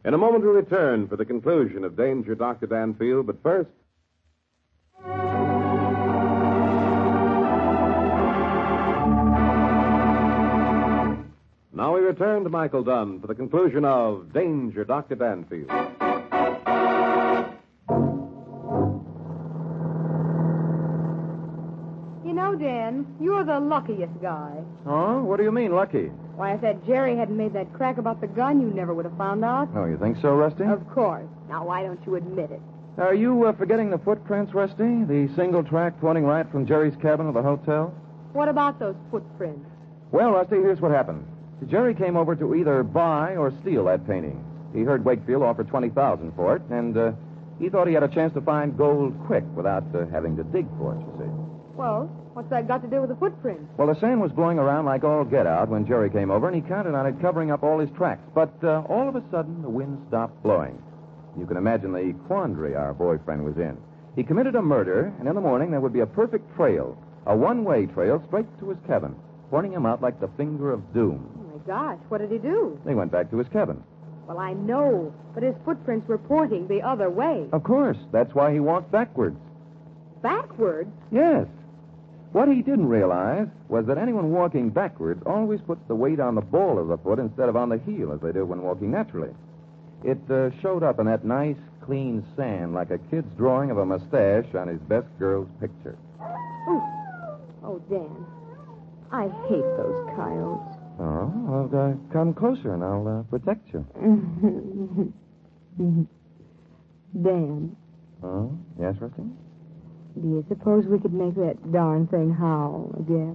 In a moment, we'll return for the conclusion of Danger, Dr. Danfield, but first... Now we return to Michael Dunn for the conclusion of Danger, Dr. Danfield. You know, Dan, you're the luckiest guy. Oh? What do you mean, lucky? Why, if that Jerry hadn't made that crack about the gun, you never would have found out. Oh, you think so, Rusty? Of course. Now, why don't you admit it? Are you forgetting the footprints, Rusty? The single track pointing right from Jerry's cabin to the hotel? What about those footprints? Well, Rusty, here's what happened. Jerry came over to either buy or steal that painting. He heard Wakefield offer $20,000 for it, and he thought he had a chance to find gold quick without having to dig for it, you see. Well, what's that got to do with the footprints? Well, the sand was blowing around like all get out when Jerry came over, and he counted on it covering up all his tracks. But all of a sudden, the wind stopped blowing. You can imagine the quandary our boyfriend was in. He committed a murder, and in the morning there would be a perfect trail, a one-way trail straight to his cabin, pointing him out like the finger of doom. Oh, my gosh, what did he do? They went back to his cabin. Well, I know, but his footprints were pointing the other way. Of course. That's why he walked backwards. Backwards? Yes. What he didn't realize was that anyone walking backwards always puts the weight on the ball of the foot instead of on the heel, as they do when walking naturally. It showed up in that nice, clean sand like a kid's drawing of a mustache on his best girl's picture. Ooh. Oh, Dan, I hate those coyotes. Oh, well, come closer and I'll protect you. Dan. Oh, yes, Rusty? Do you suppose we could make that darn thing howl again?